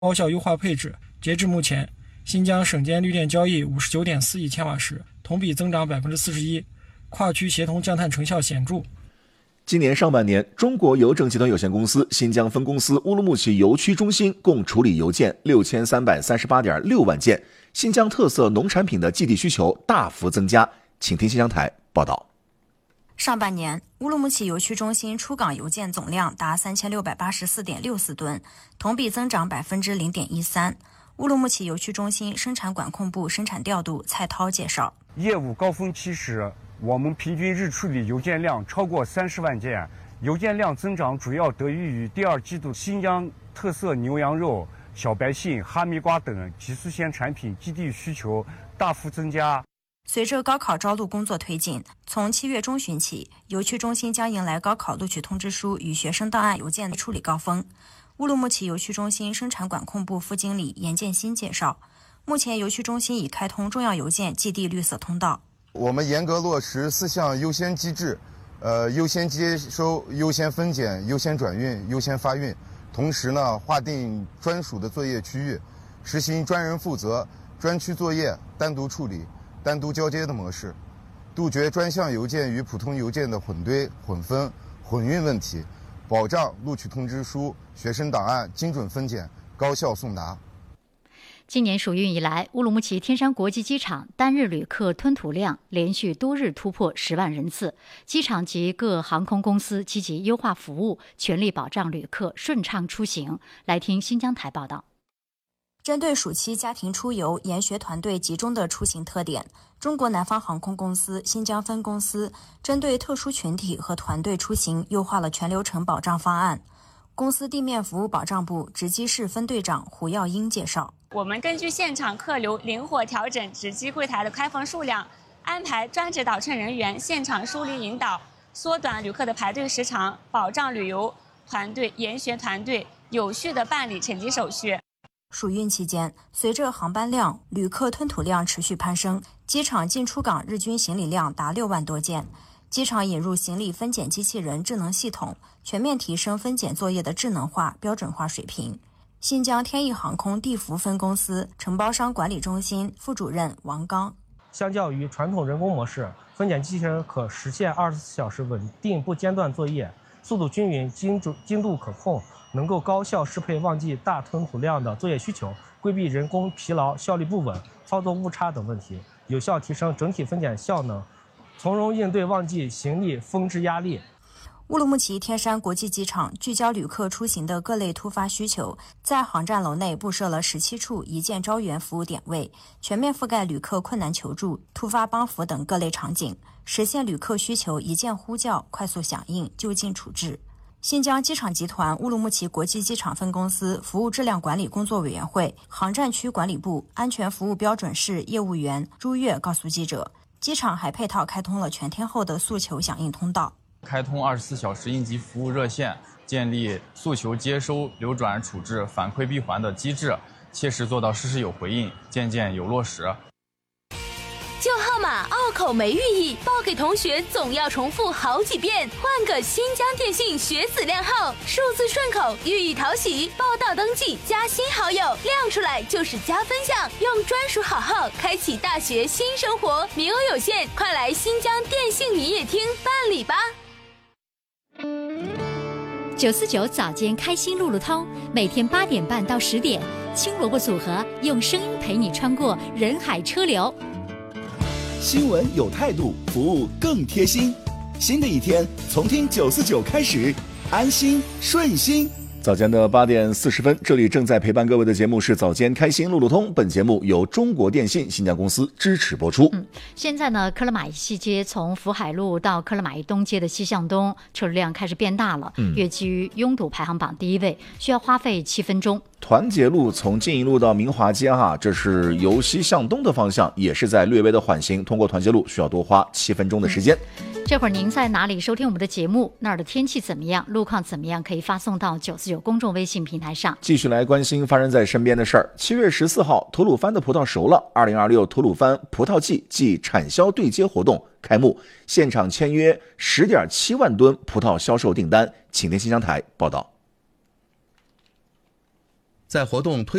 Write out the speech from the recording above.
高效优化配置。截至目前，新疆省间绿电交易59.4亿千瓦时，同比增长41%，跨区协同降碳成效显著。 今年上半年，中国邮政集团有限公司新疆分公司乌鲁木齐邮区中心共处理邮件6338.6万件，新疆特色农产品的寄递需求大幅增加。请听新疆台报道。 上半年，乌鲁木齐邮区中心出港邮件总量达3684.64吨，同比增长0.13%。乌鲁木齐邮区中心生产管控部生产调度蔡涛介绍， 业务高峰期时，我们平均日处理邮件量超过30万件，邮件量增长主要得益于第二季度新疆特色牛羊肉、小白杏、哈密瓜等急速鲜产品寄递需求大幅增加。 随着高考招录工作推进，从7月中旬起，邮区中心将迎来高考录取通知书与学生档案邮件处理高峰。乌鲁木齐邮区中心生产管控部副经理严建新介绍，目前邮区中心已开通重要邮件寄递绿色通道。 我们严格落实4项优先机制，优先接收、优先分拣、优先转运、优先发运。同时呢，划定专属的作业区域，实行专人负责、专区作业单独处理、单独交接的模式，杜绝专项邮件与普通邮件的混堆、混分、混运问题，保障录取通知书、学生档案精准分拣、高效送达。 今年暑运以来，乌鲁木齐天山国际机场单日旅客吞吐量连续多日突破10万人次。机场及各航空公司积极优化服务，全力保障旅客顺畅出行。来听新疆台报道。 针对暑期家庭出游研学团队集中的出行特点，中国南方航空公司新疆分公司针对特殊群体和团队出行优化了全流程保障方案。公司地面服务保障部值机室分队长胡耀英介绍， 我们根据现场客流灵活调整值机柜台的开放数量，安排专职导乘人员现场疏离引导，缩短旅客的排队时长，保障旅游团队研学团队有序地办理乘机手续。 暑运期间，随着航班量、旅客吞吐量持续攀升，机场进出港日均行李量达6万多件。机场引入行李分拣机器人智能系统，全面提升分拣作业的智能化、标准化水平。新疆天翼航空地服分公司承包商管理中心副主任王刚， 相较于传统人工模式，分拣机器人可实现24小时稳定不间断作业，速度均匀、精度可控，能够高效适配旺季大吞吐量的作业需求，规避人工疲劳、效率不稳、操作误差等问题，有效提升整体分拣效能，从容应对旺季行李峰值压力。 乌鲁木齐天山国际机场聚焦旅客出行的各类突发需求，在航站楼内布设了17处一键招援服务点位，全面覆盖旅客困难求助、突发帮扶等各类场景，实现旅客需求一键呼叫、快速响应、就近处置。新疆机场集团乌鲁木齐国际机场分公司服务质量管理工作委员会航站区管理部安全服务标准室业务员朱月告诉记者，机场还配套开通了全天候的诉求响应通道， 开通24小时应急服务热线，建立诉求接收、流转处置、反馈闭环的机制，切实做到事事有回应，件件有落实。 旧号码拗口没寓意，报给同学总要重复好几遍。换个新疆电信学子亮号，数字顺口，寓意讨喜。报到登记加新好友，亮出来就是加分项。用专属好号开启大学新生活，名额有限，快来新疆电信营业厅办理吧。 949早间开心路路通，每天8点半到10点，青萝卜组合用声音陪你穿过人海车流。 新闻有态度，服务更贴心。新的一天从听949开始，安心顺心。 早间的8点40分，这里正在陪伴各位的节目是早间开心路路通。本节目由中国电信新疆公司支持播出。 现在呢，科勒玛依西街从福海路到科勒玛依东街的西向东车流量开始变大了，跃居拥堵排行榜第1位，需要花费7分钟。 团结路从晋一路到明华街这是由西向东的方向，也是在略微的缓行，通过团结路需要多花7分钟的时间。 这会儿您在哪里收听我们的节目？那儿的天气怎么样？路况怎么样？可以发送到949公众微信平台上。 继续来关心发生在身边的事儿。7月14号，吐鲁番的葡萄熟了，2026吐鲁番葡萄季暨产销对接活动开幕，现场签约10.7万吨葡萄销售订单。请听新疆台报道。 在活动推